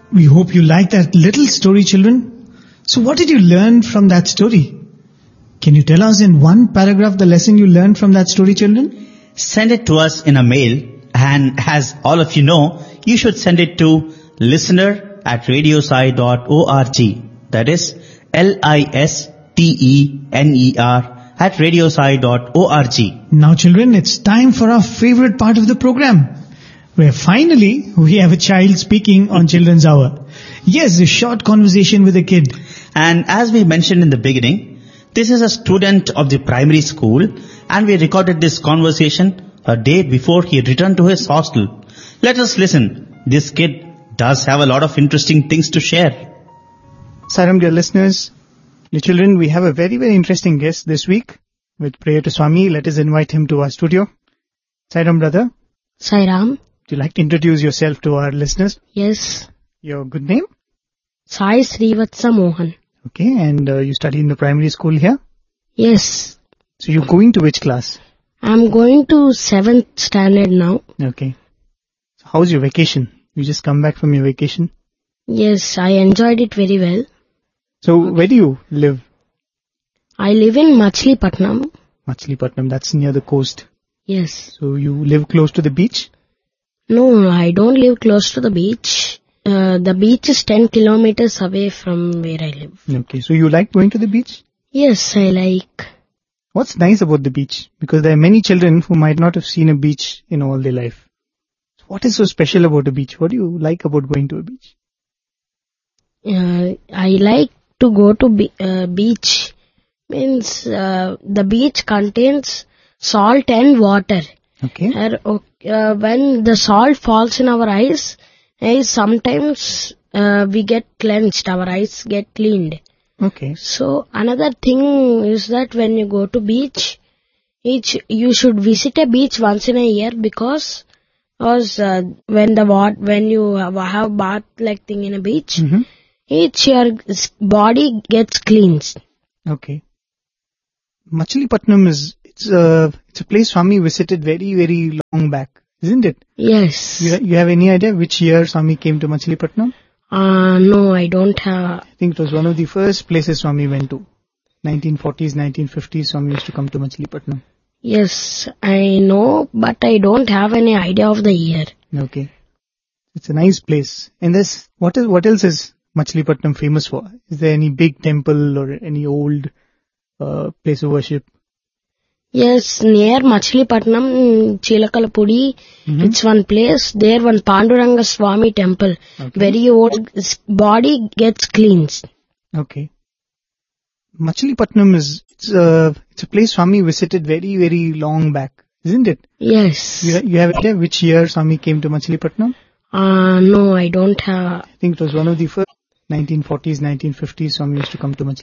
We hope you liked that little story, children. So what did you learn from that story? Can you tell us in one paragraph the lesson you learned from that story, children? Send it to us in a mail, and as all of you know, you should send it to listener@radiosai.org. That is listener@radiosai.org. Now children, it's time for our favorite part of the program, where finally we have a child speaking on Children's Hour. Yes, a short conversation with a kid. And as we mentioned in the beginning, this is a student of the primary school, and we recorded this conversation a day before he returned to his hostel. Let us listen. This kid does have a lot of interesting things to share. Sairam, dear listeners, dear children, we have a very, very interesting guest this week. With prayer to Swami, let us invite him to our studio. Sairam, brother, Sairam. would you like to introduce yourself to our listeners? Yes. Your good name? Sai Srivatsa Mohan. Okay, and you study in the primary school here? Yes. So you're going to which class? I'm going to 7th standard now. Okay. So how's your vacation? You just come back from your vacation? Yes, I enjoyed it very well. So where do you live? I live in Machilipatnam. Machilipatnam, that's near the coast. Yes. So you live close to the beach? No, I don't live close to the beach. The beach is 10 kilometers away from where I live. Okay, so you like going to the beach? Yes, I like. What's nice about the beach? Because there are many children who might not have seen a beach in all their life. What is so special about a beach? What do you like about going to a beach? I like to go to beach. Means the beach contains salt and water. Okay. When the salt falls in our eyes, sometimes we get cleansed, our eyes get cleaned. Okay. So another thing is that when you go to beach, you should visit a beach once in a year because when you have bath like thing in a beach, your body gets cleansed. Okay. Machilipatnam it's a place Swami visited very, very long back, isn't it? Yes. You have any idea which year Swami came to Machilipatnam? No, I don't have. I think it was one of the first places Swami went to. 1940s, 1950s, Swami used to come to Machilipatnam. Yes, I know, but I don't have any idea of the year. Okay. It's a nice place. And what else is Machilipatnam famous for? Is there any big temple or any old place of worship? Yes, near Machilipatnam, Chilakalapudi, it's one place. There one Panduranga Swami temple. Okay. Very old, body gets cleansed. Okay. Machilipatnam it's a place Swami visited very, very long back, isn't it? Yes. You have idea which year Swami came to Machilipatnam? No, I don't have. I think it was one of the first 1940s, 1950s Swami used to come to Machilipatnam.